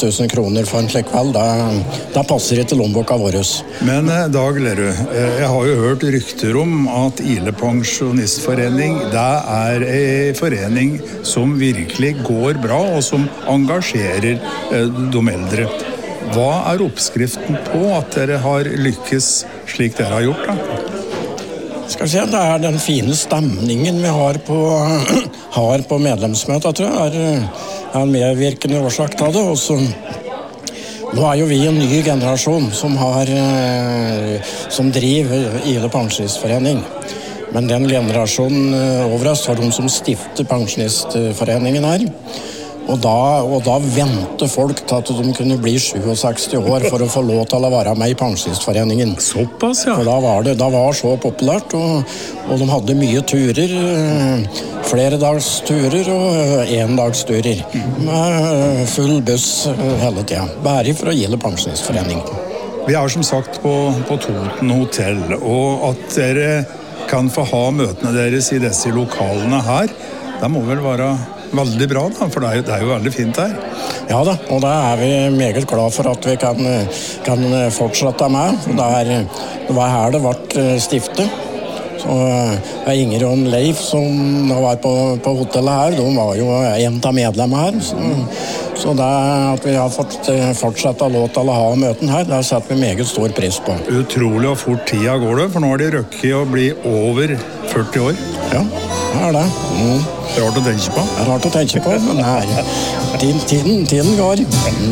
1000 kroner for en slik kveld. Da passer ikke lommeboka vår. Men Dag Lerud, jeg har jo hørt rykter om at Ile Pensjonistforening, det er en forening som virkelig går bra og som engasjerer de eldre. Hva er oppskriften på at dere har lykkes slik dere har gjort da? Skal vi se, det er den fine stemningen vi har på medlemsmøtet, tror jeg, er en medvirkende årsak til det. Også, nå er jo vi en ny generasjon som driver Ile Pensjonistforening. Men den generasjonen over oss var de som stiftet Pensjonistforeningen her. Og da ventet folk til at de kunne bli 67 år for å få lov til å være med i Pensjonistforeningen. Såpass, ja. For da var så populært, og de hadde mye turer, flere dags turer og endagsturer. Med full buss hele tiden. Bare for å Ile Pensjonistforening. Vi er som sagt på Toten hotell, og at dere kan få ha møtene deres i disse lokalene her, det må vel være veldig bra da, for det er jo veldig fint her. Ja da, og da er vi meget glad for at vi kan fortsette med. Det var her det ble stiftet. Så Inger og Leif som var på hotellet her, de var jo en av medlemmene her. Så det at vi har fått fortsette lov til å ha møten her, det setter vi meget stor pris på. Utrolig og fort tida går det, for nå har de røkket å bli over 40 år. Ja, det er det. Rart å tenke på. Det er rart å tenke på, men tiden går.